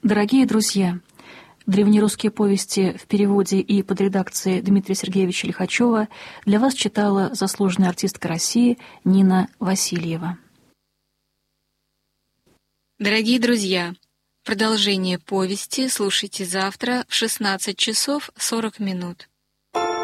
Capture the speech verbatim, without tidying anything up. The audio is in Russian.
Дорогие друзья, древнерусские повести в переводе и под редакцией Дмитрия Сергеевича Лихачева для вас читала заслуженная артистка России Нина Васильева. Дорогие друзья, продолжение повести слушайте завтра в шестнадцать часов сорок минут.